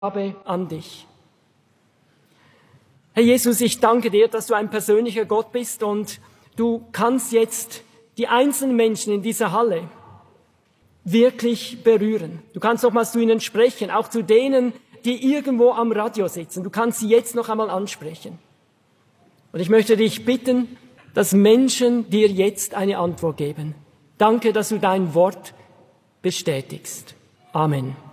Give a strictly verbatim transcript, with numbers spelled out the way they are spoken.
Gabe an dich. Herr Jesus, ich danke dir, dass du ein persönlicher Gott bist und du kannst jetzt die einzelnen Menschen in dieser Halle wirklich berühren. Du kannst nochmals zu ihnen sprechen, auch zu denen, die irgendwo am Radio sitzen. Du kannst sie jetzt noch einmal ansprechen. Und ich möchte dich bitten, dass Menschen dir jetzt eine Antwort geben. Danke, dass du dein Wort bestätigst. Amen.